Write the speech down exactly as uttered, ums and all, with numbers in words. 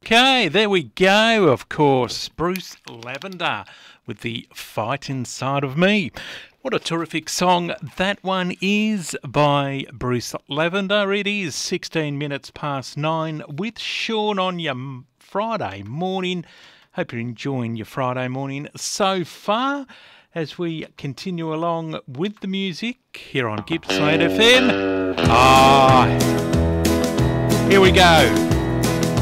Okay, there we go, of course. Bruce Lavender with The Fight Inside of Me. What a terrific song that one is by Bruce Lavender. It is sixteen minutes past nine with Sean on your Friday morning. Hope you're enjoying your Friday morning so far as we continue along with the music here on Gippsland F M. Ah, here we go.